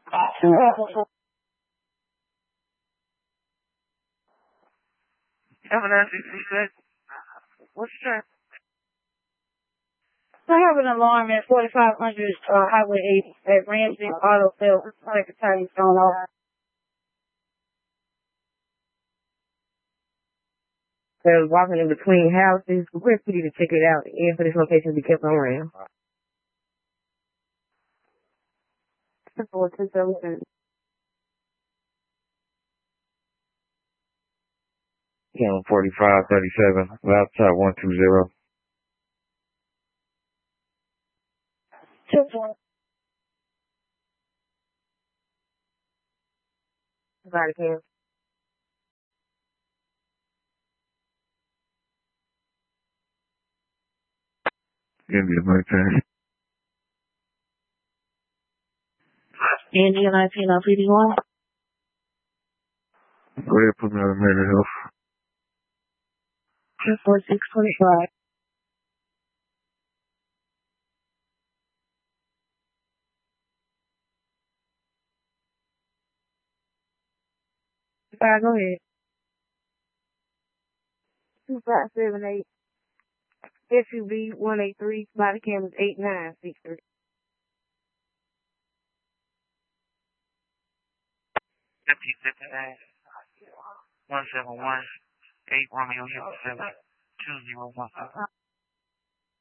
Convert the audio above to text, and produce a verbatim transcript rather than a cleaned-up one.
Evidence, he said, what's that? I have an alarm at forty-five hundred uh, Highway eight at Ramsey Auto Sales. It's like a time going off. So I was walking in between houses. We're free to check it out and for this location to be kept on around. Four two seven two. Yeah, forty-five thirty-seven, laptop one two zero. Two four. Body cam. India military. India nineteen on P D one. Go ahead, put me on the Mega Health. Two four six twenty five. Five, go ahead. Two five seven eight. S U V one eight three. Body cam is eight nine six three. Deputy fifty-nine, one seven one, eight Romeo Hill seven, two zero one five.